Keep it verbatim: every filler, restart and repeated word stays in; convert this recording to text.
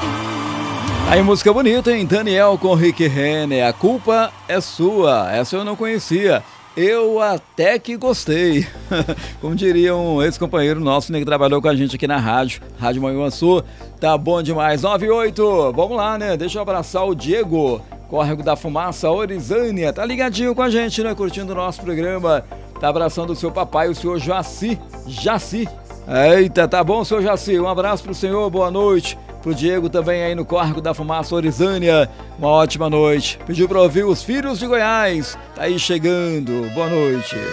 Aí, música bonita, hein? Daniel com Rick Renner, A Culpa é Sua. Essa eu não conhecia. Eu até que gostei. Como diria um ex-companheiro nosso, né, que trabalhou com a gente aqui na rádio, Rádio Manhuaçu. Tá bom demais. nove e oito. Vamos lá, né? Deixa eu abraçar o Diego, Córrego da Fumaça, Orizânia. Tá ligadinho com a gente, né? Curtindo o nosso programa. Tá abraçando o seu papai, o senhor Jaci. Jaci. Eita, tá bom, senhor Jaci. Um abraço pro senhor, boa noite. Pro Diego também aí no Córrego da Fumaça, Orizânia. Uma ótima noite. Pediu pra ouvir Os Filhos de Goiás. Tá aí chegando. Boa noite.